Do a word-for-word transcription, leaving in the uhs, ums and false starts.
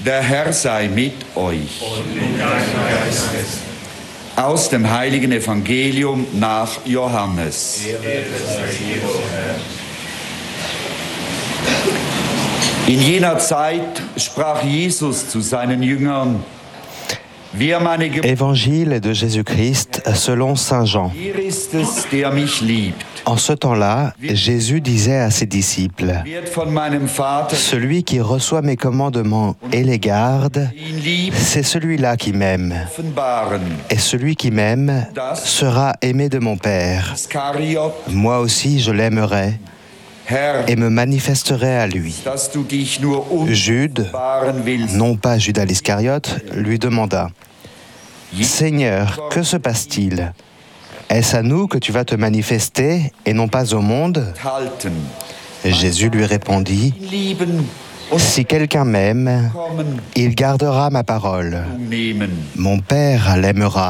Der Herr sei mit euch. Aus dem heiligen Evangelium nach Johannes. In jener Zeit sprach Jesus zu seinen Jüngern: Évangile de Jésus-Christ selon saint Jean. En ce temps-là, Jésus disait à ses disciples: Celui qui reçoit mes commandements et les garde, c'est celui-là qui m'aime. Et celui qui m'aime sera aimé de mon Père. Moi aussi, je l'aimerai et me manifesterai à lui. Jude, non pas Judas l'Iscariote, lui demanda: Seigneur, que se passe-t-il? Est-ce à nous que tu vas te manifester et non pas au monde? Jésus lui répondit: Si quelqu'un m'aime, il gardera ma parole. Mon Père l'aimera